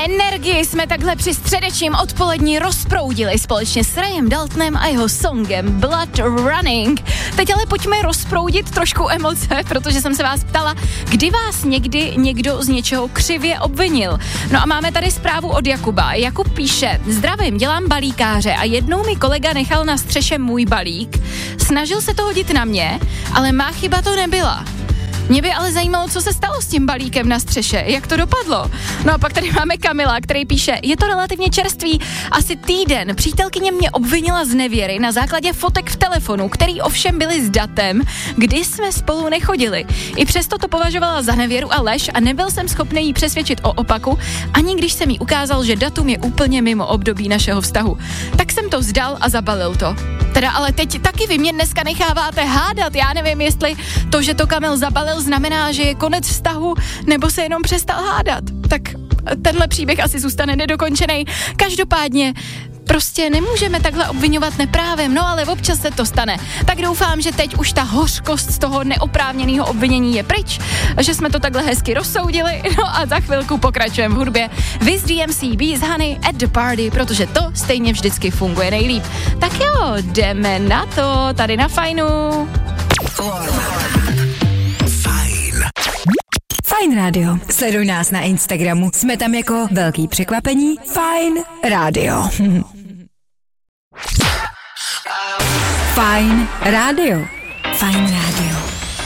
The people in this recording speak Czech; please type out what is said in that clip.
Energii jsme takhle při středečním odpolední rozproudili společně s Rayem Daltonem a jeho songem Blood Running. Teď ale pojďme rozproudit trošku emoce, protože jsem se vás ptala, kdy vás někdy někdo z něčeho křivě obvinil. No a máme tady zprávu od Jakuba. Jakub píše: zdravím, dělám balíkáře a jednou mi kolega nechal na střeše můj balík. Snažil se to hodit na mě, ale má chyba to nebyla. Mě by ale zajímalo, co se stalo s tím balíkem na střeše, jak to dopadlo. No a pak tady máme Kamila, který píše: je to relativně čerstvý, asi týden. Přítelkyně mě obvinila z nevěry na základě fotek v telefonu, který ovšem byly s datem, kdy jsme spolu nechodili. I přesto to považovala za nevěru a lež a nebyl jsem schopný jí přesvědčit o opaku, ani když jsem jí ukázal, že datum je úplně mimo období našeho vztahu. Tak jsem to vzdal a zabalil to. Teda ale teď taky vy mě dneska necháváte hádat, já nevím, jestli to, že to Kamil zabalil, znamená, že je konec vztahu, nebo se jenom přestal hádat. Tak tenhle příběh asi zůstane nedokončený. Každopádně prostě nemůžeme takhle obvinovat neprávem, no ale občas se to stane. Tak doufám, že teď už ta hořkost z toho neoprávněného obvinění je pryč, že jsme to takhle hezky rozsoudili, no a za chvilku pokračujeme v hudbě. Viz DMCB z Honey at the Party, protože to stejně vždycky funguje nejlíp. Tak jo, jdeme na to, tady na Fajnu. Fajn Radio. Sleduj nás na Instagramu. Jsme tam jako velký překvapení Fajn Radio. Fajn Radio. Fajn Radio.